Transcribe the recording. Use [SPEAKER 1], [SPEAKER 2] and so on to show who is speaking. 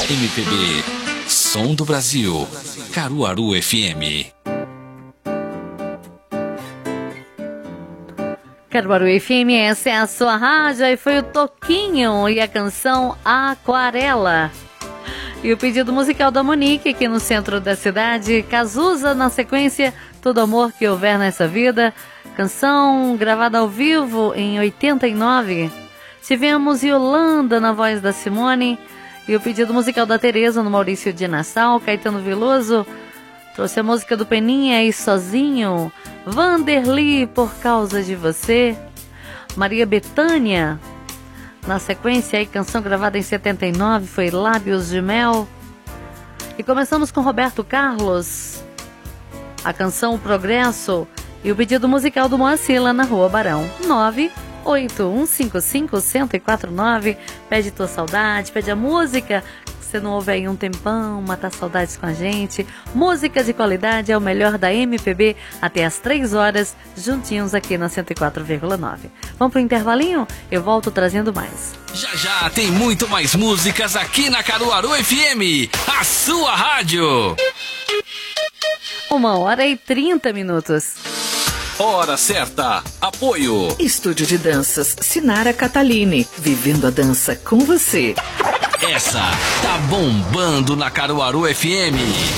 [SPEAKER 1] MPB, som do Brasil, Caruaru FM.
[SPEAKER 2] Caruaru FM, essa é a sua rádio, e foi o Toquinho e a canção Aquarela. E o pedido musical da Monique, aqui no centro da cidade. Cazuza, na sequência, Todo Amor Que Houver Nessa Vida. Canção gravada ao vivo em 89. Tivemos Yolanda na voz da Simone. E o pedido musical da Tereza no Maurício de Nassau. Caetano Veloso trouxe a música do Peninha e Sozinho. Vanderly, Por Causa de Você. Maria Bethânia. Na sequência, aí, canção gravada em 79, foi Lábios de Mel. E começamos com Roberto Carlos, a canção O Progresso, e o pedido musical do Moacir lá na Rua Barão. 981551049. Pede tua saudade, pede a música que você não ouve aí um tempão, matar saudades com a gente. Música de qualidade é o melhor da MPB até às 3 horas, juntinhos aqui na 104,9. Vamos pro intervalinho? Eu volto trazendo mais.
[SPEAKER 1] Já tem muito mais músicas aqui na Caruaru FM, a sua rádio.
[SPEAKER 2] 1h30.
[SPEAKER 1] Hora certa. Apoio.
[SPEAKER 3] Estúdio de Danças Sinara Catalini. Vivendo a dança com você.
[SPEAKER 1] Essa tá bombando na Caruaru FM.